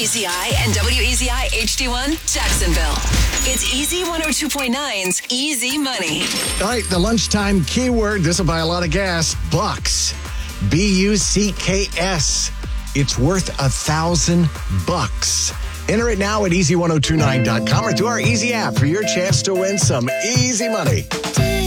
WEZI and WEZI HD1 Jacksonville. It's Easy 102.9's Easy Money. All right, the lunchtime keyword. This will buy a lot of gas. Bucks. BUCKS. It's worth $1,000. Enter it now at easy1029.com or through our Easy app for your chance to win some easy money.